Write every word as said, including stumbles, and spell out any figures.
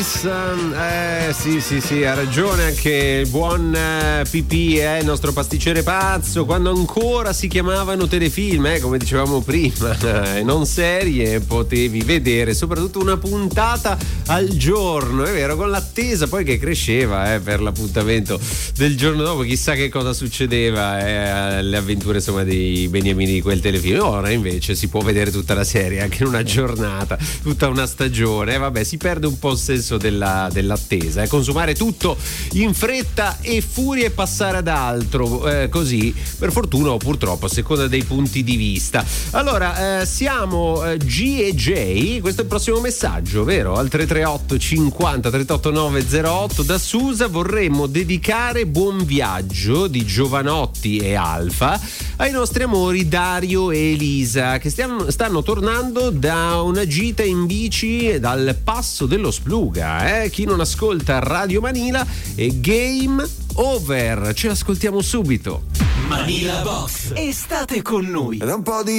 Eh sì sì sì, ha ragione anche il buon eh, P P, eh, il nostro pasticcere pazzo, quando ancora si chiamavano telefilm, eh, come dicevamo prima, eh, non serie, potevi vedere soprattutto una puntata al giorno, è vero, con l'attesa poi che cresceva eh, per l'appuntamento del giorno dopo, chissà che cosa succedeva eh, alle avventure insomma dei beniamini di quel telefilm. Ora invece si può vedere tutta la serie anche in una giornata, tutta una stagione, eh, vabbè, si perde un po' il senso della, dell'attesa, eh. Consumare tutto in fretta e furia e passare ad altro, eh, così per fortuna o purtroppo a seconda dei punti di vista. Allora eh, siamo eh, G e J, questo è il prossimo messaggio, vero? Al tre tre otto cinquanta trentotto nove zero otto da Susa. Vorremmo dedicare Buon Viaggio di Giovanotti e Alfa ai nostri amori Dario e Elisa, che stiamo, stanno tornando da una gita in bici dal Passo dello Spluga, eh? Chi non ascolta Radio Manila è game over. Ce l'ascoltiamo subito. Manila Box, estate con noi. Ed un po' di